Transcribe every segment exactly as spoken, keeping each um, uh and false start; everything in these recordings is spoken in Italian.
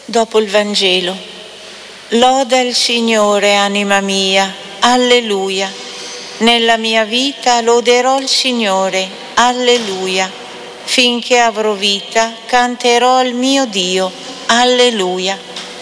Dopo il Vangelo. Loda il Signore, anima mia, alleluia. Nella mia vita loderò il Signore, alleluia. Finché avrò vita canterò al mio Dio, alleluia.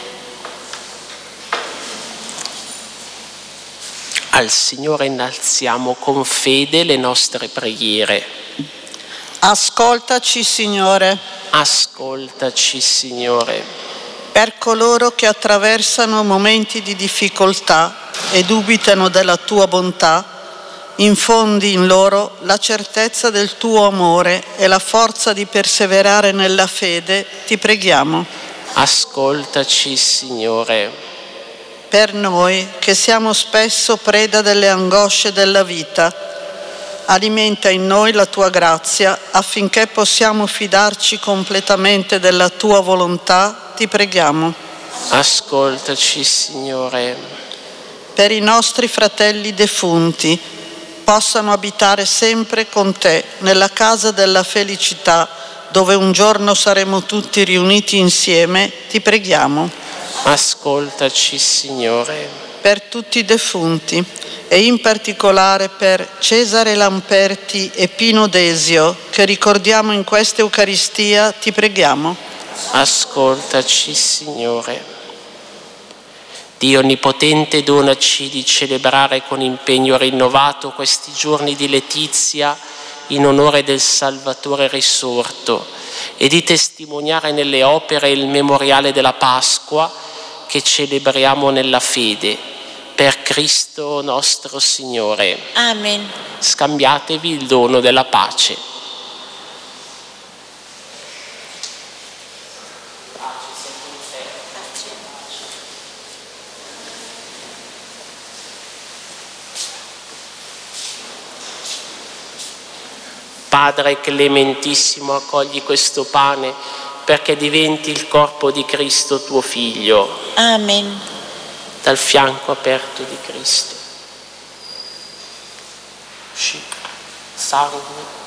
Al Signore innalziamo con fede le nostre preghiere. Ascoltaci, Signore. Ascoltaci, Signore. Per coloro che attraversano momenti di difficoltà e dubitano della tua bontà, infondi in loro la certezza del tuo amore e la forza di perseverare nella fede, ti preghiamo. Ascoltaci, Signore. Per noi che siamo spesso preda delle angosce della vita, alimenta in noi la tua grazia affinché possiamo fidarci completamente della tua volontà, ti preghiamo. Ascoltaci, Signore. Per i nostri fratelli defunti, possano abitare sempre con te nella casa della felicità, dove un giorno saremo tutti riuniti insieme, ti preghiamo. Ascoltaci, Signore. Per tutti i defunti e in particolare per Cesare Lamperti e Pino Desio, che ricordiamo in questa Eucaristia, ti preghiamo. Ascoltaci, Signore. Dio Onnipotente, donaci di celebrare con impegno rinnovato questi giorni di letizia in onore del Salvatore risorto e di testimoniare nelle opere il memoriale della Pasqua che celebriamo nella fede. Per Cristo nostro Signore. Amen. Scambiatevi il dono della pace. Padre clementissimo, accogli questo pane perché diventi il corpo di Cristo tuo Figlio. Amen. Dal fianco aperto di Cristo. Sangue